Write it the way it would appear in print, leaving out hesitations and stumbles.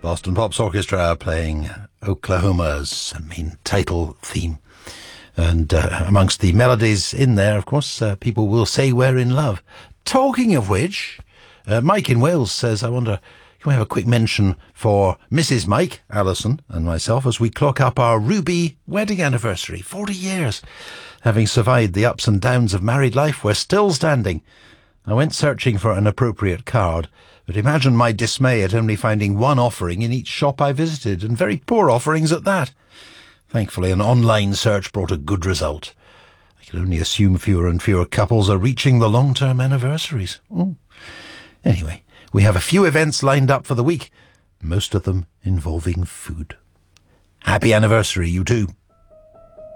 Boston Pops Orchestra playing Oklahoma's main title theme. And amongst the melodies in there, of course, people will say we're in love. Talking of which, Mike in Wales says, I wonder, can we have a quick mention for Mrs. Mike, Alison, and myself as we clock up our Ruby wedding anniversary, 40 years. Having survived the ups and downs of married life, we're still standing. I went searching for an appropriate card, but imagine my dismay at only finding one offering in each shop I visited, and very poor offerings at that. Thankfully, an online search brought a good result. I can only assume fewer and fewer couples are reaching the long-term anniversaries. Anyway, we have a few events lined up for the week, most of them involving food. Happy anniversary, you too.